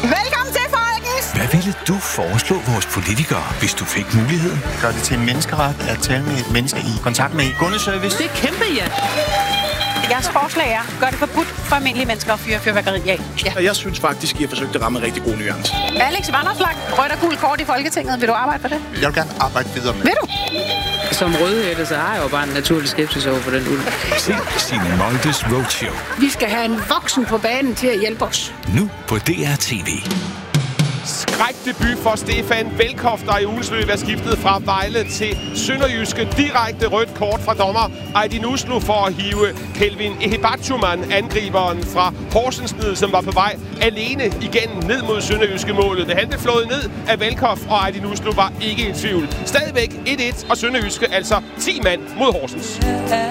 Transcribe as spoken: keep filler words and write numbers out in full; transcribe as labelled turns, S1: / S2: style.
S1: Velkommen til, folkens!
S2: Hvad ville du foreslå vores politikere, hvis du fik muligheden?
S3: Gør det til en menneskeret at tale med et menneske i kontakt med kundeservice.
S4: Det er kæmpe, ja.
S1: Jeres forslag er, gør det forbudt for almindelige mennesker at fyre fyrværkeri af.
S5: Ja. Jeg synes faktisk, I har forsøgt at ramme en rigtig god nuance.
S1: Alex Vanopslagh, rødt og gul kort i Folketinget. Vil du arbejde for det?
S3: Jeg vil gerne arbejde videre med.
S1: Vil du?
S4: Som rødhætte, så har jeg jo bare en naturlig skepsis over for den ulv.
S2: Se Signe Moldes Roadshow.
S6: Vi skal have en voksen på banen til at hjælpe os.
S2: Nu på D R T V.
S7: Skrækdebut for Stefan Velkoff, der i ugens løb er skiftet fra Vejle til Sønderjyske. Direkte rødt kort fra dommer Aydin Uslu for at hive Kelvin Ehibachuman, angriberen fra Horsens ned, som var på vej alene igennem ned mod Sønderjyske målet. Da han blev flået ned af Velkoff, og Aydin Uslu var ikke i tvivl. Stadigvæk et et, og Sønderjyske altså ti mand mod Horsens.